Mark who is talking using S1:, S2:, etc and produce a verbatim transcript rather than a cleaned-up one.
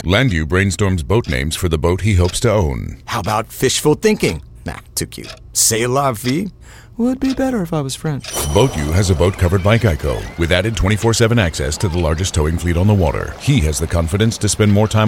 S1: Landu brainstorms boat names for the boat he hopes to own.
S2: How about fishful thinking? Nah, too cute. C'est la vie? Would be better if I was French.
S1: BoatU has a boat covered by Geico with added twenty-four seven access to the largest towing fleet on the water. He has the confidence to spend more time